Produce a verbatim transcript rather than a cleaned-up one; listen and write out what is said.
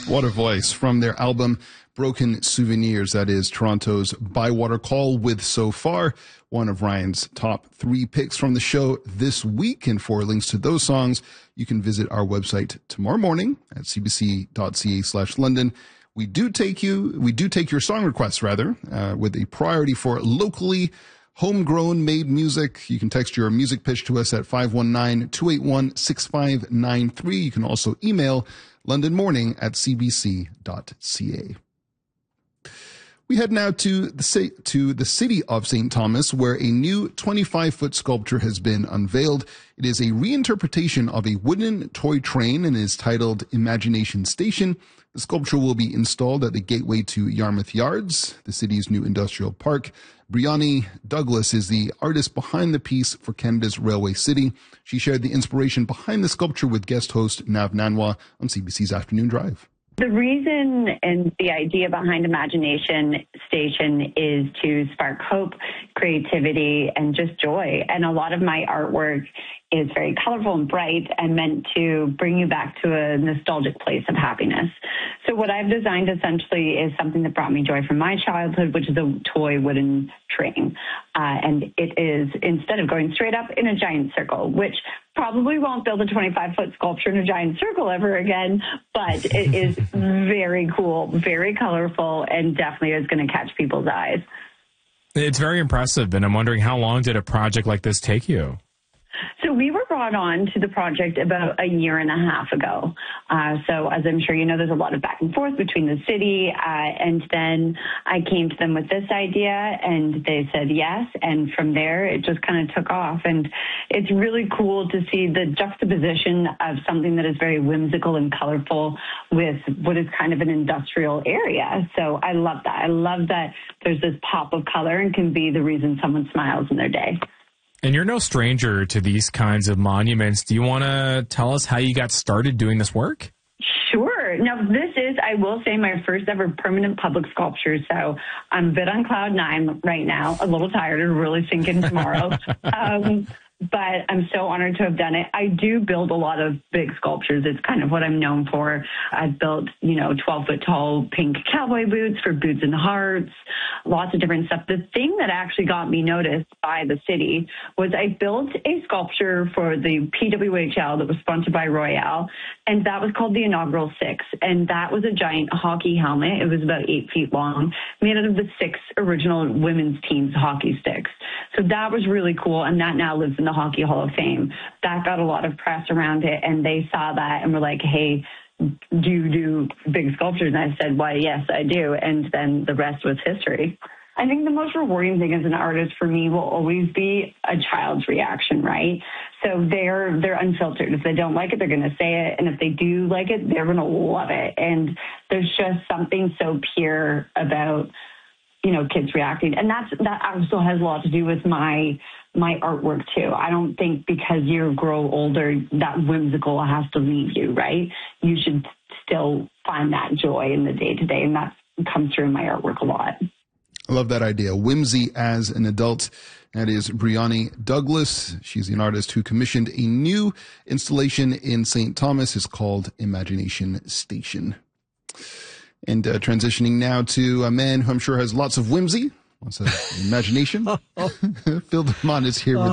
What a voice from their album Broken Souvenirs. That is Toronto's Bywater Call with So Far, one of Ryan's top three picks from the show this week. And for links to those songs, you can visit our website tomorrow morning at cbc.ca slash London. We do take you, we do take your song requests rather, uh, with a priority for locally homegrown made music. You can text your music pitch to us at five one nine, two eight one, six five nine three. You can also email londonmorning at cbc.ca. We head now to the to the city of Saint Thomas, where a new twenty-five foot sculpture has been unveiled. It is a reinterpretation of a wooden toy train and is titled Imagination Station. The sculpture will be installed at the gateway to Yarmouth Yards, the city's new industrial park. Brianni Douglas is the artist behind the piece for Canada's Railway City. She shared the inspiration behind the sculpture with guest host Nav Nanwa on C B C's Afternoon Drive. The reason and the idea behind Imagination Station is to spark hope, creativity, and just joy. And a lot of my artwork is very colorful and bright and meant to bring you back to a nostalgic place of happiness. So what I've designed essentially is something that brought me joy from my childhood, which is a toy wooden train. Uh, and it is, instead of going straight up, in a giant circle, which probably won't build a twenty-five foot sculpture in a giant circle ever again, but it is very cool, very colorful, and definitely is going to catch people's eyes. It's very impressive, and I'm wondering, how long did a project like this take you? So we were brought on to the project about a year and a half ago. Uh, so as I'm sure you know, there's a lot of back and forth between the city, uh, and then I came to them with this idea, and they said yes, and from there it just kind of took off. And it's really cool to see the juxtaposition of something that is very whimsical and colorful with what is kind of an industrial area. So I love that. I love that there's this pop of color and can be the reason someone smiles in their day. And you're no stranger to these kinds of monuments. Do you want to tell us how you got started doing this work? Sure. Now, this is, I will say, my first ever permanent public sculpture. So I'm a bit on cloud nine right now, a little tired. It'll really sink in tomorrow. um, but I'm so honored to have done it. I do build a lot of big sculptures. It's kind of what I'm known for. I've built, you know, twelve foot tall pink cowboy boots for Boots and Hearts, lots of different stuff. The thing that actually got me noticed by the city was I built a sculpture for the P W H L that was sponsored by Royale, and that was called the Inaugural Six. And that was a giant hockey helmet. It was about eight feet long, made out of the six original women's team's hockey sticks. So that was really cool, and that now lives in the Hockey Hall of Fame. That got a lot of press around it, and they saw that and were like, hey, do you do big sculptures? And I said, why, yes, I do. And then the rest was history. I think the most rewarding thing as an artist for me will always be a child's reaction, right? So they're they're unfiltered. If they don't like it, they're going to say it. And if they do like it, they're going to love it. And there's just something so pure about, you know, kids reacting. And that's that also has a lot to do with my my artwork too. I don't think because you grow older, that whimsical has to leave you, right? You should still find that joy in the day-to-day, and that comes through in my artwork a lot. I love that idea. Whimsy as an adult. That is Brianni Douglas. She's an artist who commissioned a new installation in Saint Thomas. It's called Imagination Station. And uh, transitioning now to a man who I'm sure has lots of whimsy, lots of imagination. Phil Dumont is here with